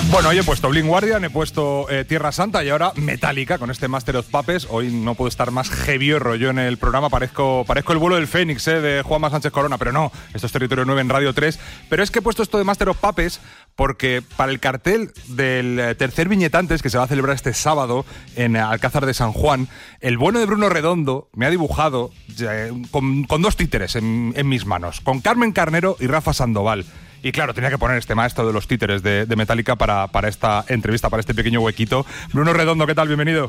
Bueno, hoy he puesto Blind Guardian, he puesto Tierra Santa y ahora Metallica con este Master of Puppets. Hoy no puedo estar más heavy yo en el programa, parezco el vuelo del Fénix de Juanma Sánchez Corona, pero no, esto es Territorio 9 en Radio 3. Pero es que he puesto esto de Master of Puppets porque para el cartel del tercer Viñetantes, que se va a celebrar este sábado en Alcázar de San Juan, el bueno de Bruno Redondo me ha dibujado con dos títeres en mis manos, con Carmen Carnero y Rafa Sandoval. Y claro, tenía que poner este maestro de los títeres de Metallica para esta entrevista, para este pequeño huequito. Bruno Redondo, ¿qué tal? Bienvenido.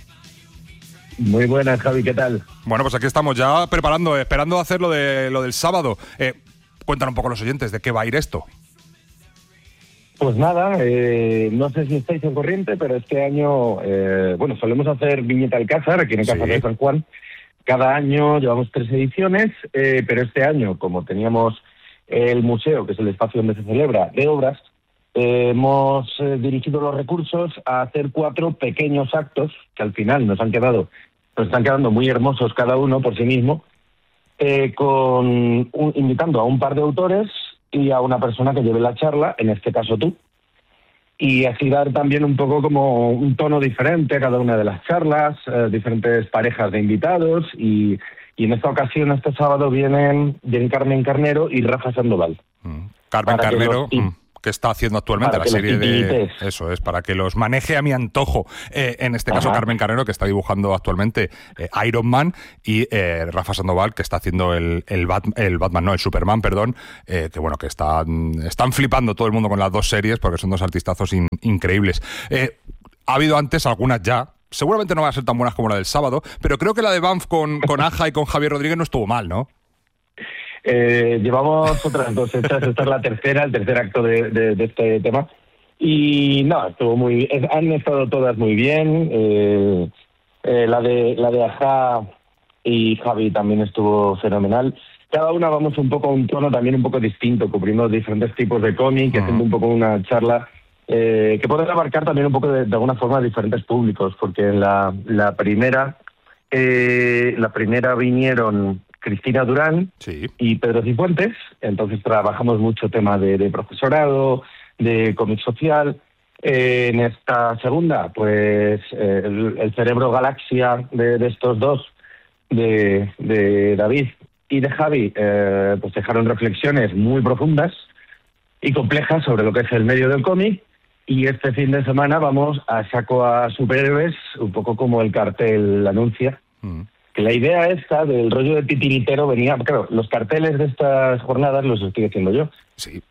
Muy buenas, Javi, ¿qué tal? Bueno, pues aquí estamos ya esperando hacer lo del sábado. Cuéntanos un poco a los oyentes de qué va a ir esto. Pues nada, no sé si estáis en corriente, pero este año, solemos hacer Viñeta Alcázar, aquí en Alcázar de San Juan. Cada año llevamos 3 ediciones, pero este año, como teníamos el museo, que es el espacio donde se celebra, de obras, hemos dirigido los recursos a hacer 4 pequeños actos que al final nos están quedando muy hermosos cada uno por sí mismo, invitando a un par de autores y a una persona que lleve la charla, en este caso tú, y así dar también un poco como un tono diferente a cada una de las charlas, diferentes parejas de invitados, y en esta ocasión, este sábado, vienen Carmen Carnero y Rafa Sandoval. Carmen Carnero, que está haciendo actualmente la serie de... Eso es, para que los maneje a mi antojo. En este caso, Carmen Carnero, que está dibujando actualmente Iron Man, y Rafa Sandoval, que está haciendo el Superman, perdón, que están flipando todo el mundo con las 2 series, porque son 2 artistazos increíbles. Ha habido antes algunas ya. Seguramente no van a ser tan buenas como la del sábado, pero creo que la de Banff con Aja y con Javier Rodríguez no estuvo mal, ¿no? Llevamos otras 2 hechas, esta es el tercer acto de este tema. Y no, han estado todas muy bien. La de Aja y Javi también estuvo fenomenal. Cada una vamos un poco a un tono también un poco distinto, cubrimos diferentes tipos de cómic, haciendo un poco una charla que puede abarcar también un poco de alguna forma diferentes públicos, porque en la primera vinieron Cristina Durán y Pedro Cifuentes, entonces trabajamos mucho tema de profesorado, de cómic social. En esta segunda, pues el cerebro galaxia de estos dos, de David y de Javi, pues dejaron reflexiones muy profundas y complejas sobre lo que es el medio del cómic. Y este fin de semana vamos a saco a superhéroes, un poco como el cartel anuncia. Que la idea esta del rollo de titiritero venía... Claro, los carteles de estas jornadas los estoy haciendo yo. Sí.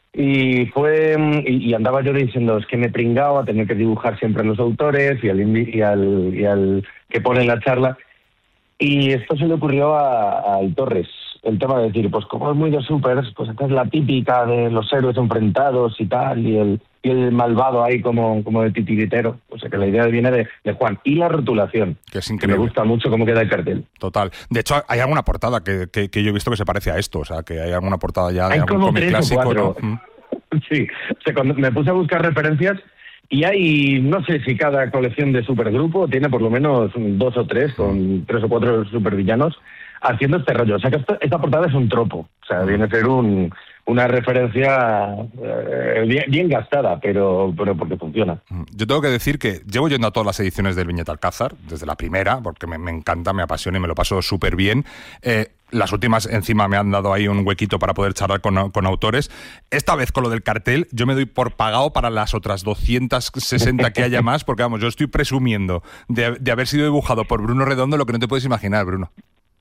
Y andaba yo diciendo, es que me he pringado a tener que dibujar siempre a los autores y al que pone la charla. Y esto se le ocurrió al Torres. El tema de decir, pues como es muy de supers, pues esta es la típica de los héroes enfrentados y tal, y el malvado ahí como de titiritero. O sea que la idea viene de Juan. Y la rotulación, que es increíble. Me gusta mucho cómo queda el cartel. Total. De hecho, hay alguna portada que yo he visto que se parece a esto. O sea, que hay alguna portada ya de algún cómic clásico, ¿no? Sí. O sea, cuando me puse a buscar referencias, y hay, no sé si cada colección de supergrupo tiene por lo menos 2 o 3, con 3 o 4 supervillanos, haciendo este rollo. O sea que esta portada es un tropo. O sea, viene a ser una referencia bien gastada, pero porque funciona. Yo tengo que decir que llevo yendo a todas las ediciones del Viñeta Alcázar, desde la primera, porque me encanta, me apasiona y me lo paso súper bien. Las últimas encima me han dado ahí un huequito para poder charlar con autores. Esta vez con lo del cartel yo me doy por pagado para las otras 260 que haya más, porque vamos, yo estoy presumiendo de haber sido dibujado por Bruno Redondo lo que no te puedes imaginar, Bruno.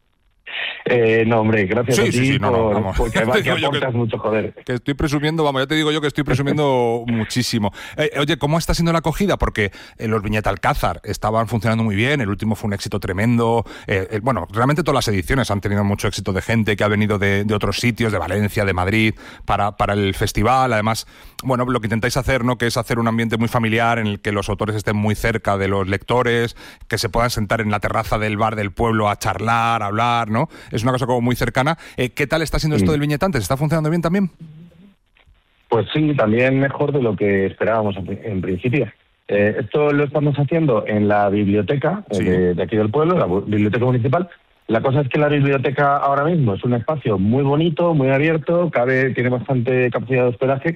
No, hombre, gracias a ti porque aportas mucho, joder. Que estoy presumiendo, vamos, ya te digo yo que estoy presumiendo muchísimo. Oye, ¿cómo está siendo la acogida? Porque los Viñeta Alcázar estaban funcionando muy bien, el último fue un éxito tremendo. Realmente todas las ediciones han tenido mucho éxito de gente que ha venido de otros sitios, de Valencia, de Madrid, para el festival. Además, bueno, lo que intentáis hacer, ¿no?, que es hacer un ambiente muy familiar en el que los autores estén muy cerca de los lectores, que se puedan sentar en la terraza del bar del pueblo a charlar, a hablar, ¿no? Es una cosa como muy cercana. ¿Qué tal está siendo esto del Viñetantes? ¿Está funcionando bien también? Pues sí, también mejor de lo que esperábamos en principio. Esto lo estamos haciendo en la biblioteca de aquí del pueblo, la biblioteca municipal. La cosa es que la biblioteca ahora mismo es un espacio muy bonito, muy abierto, tiene bastante capacidad de hospedaje,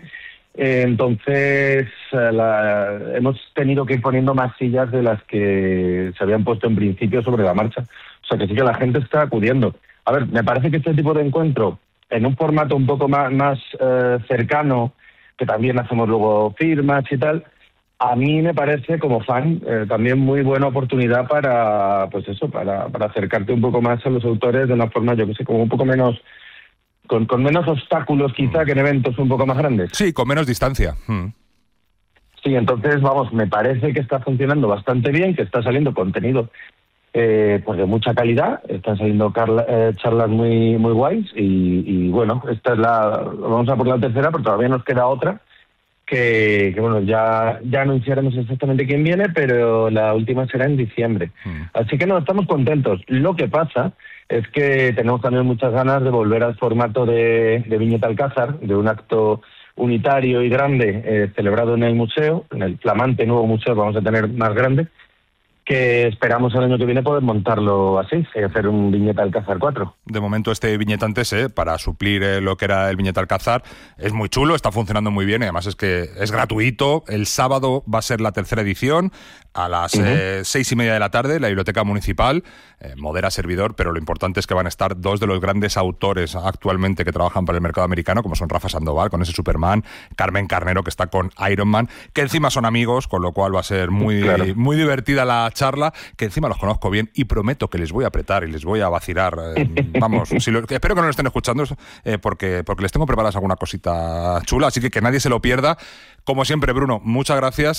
Entonces hemos tenido que ir poniendo más sillas de las que se habían puesto en principio sobre la marcha. O sea que sí que la gente está acudiendo. A ver, me parece que este tipo de encuentro, en un formato un poco más cercano, que también hacemos luego firmas y tal, a mí me parece, como fan, también muy buena oportunidad para, pues eso, para acercarte un poco más a los autores de una forma, yo que sé, como un poco menos, con menos obstáculos quizá que en eventos un poco más grandes. Sí, con menos distancia. Sí, entonces, vamos, me parece que está funcionando bastante bien, que está saliendo contenido pues de mucha calidad, están saliendo charlas muy muy guays y bueno, esta es vamos a por la tercera, pero todavía nos queda otra que bueno, ya anunciaremos exactamente quién viene, pero la última será en diciembre. Así que no, estamos contentos. Lo que pasa es que tenemos también muchas ganas de volver al formato de Viñeta Alcázar, de un acto unitario y grande celebrado en el museo, en el flamante nuevo museo que vamos a tener más grande, que esperamos el año que viene poder montarlo así, hacer un Viñeta Alcázar 4. De momento este Viñetantes, para suplir lo que era el Viñeta Alcázar, es muy chulo, está funcionando muy bien y además es que es gratuito. El sábado va a ser la tercera edición a las 6:30 de la tarde, la Biblioteca Municipal, modera servidor, pero lo importante es que van a estar dos de los grandes autores actualmente que trabajan para el mercado americano, como son Rafa Sandoval, con ese Superman, Carmen Carnero, que está con Iron Man, que encima son amigos, con lo cual va a ser muy divertida la charla, que encima los conozco bien y prometo que les voy a apretar y les voy a vacilar. Vamos, espero que no lo estén escuchando porque les tengo preparadas alguna cosita chula, así que nadie se lo pierda. Como siempre, Bruno, muchas gracias